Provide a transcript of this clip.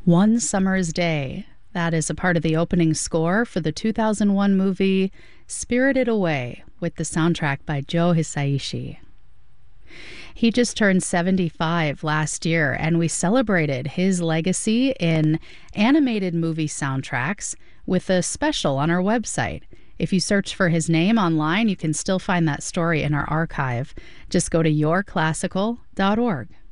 One Summer's Day. That is a part of the opening score for the 2001 movie Spirited Away, with the soundtrack by Joe Hisaishi. He just turned 75 last year, and we celebrated his legacy in animated movie soundtracks with a special on our website. If you search for his name online, you can still find that story in our archive. Just go to yourclassical.org.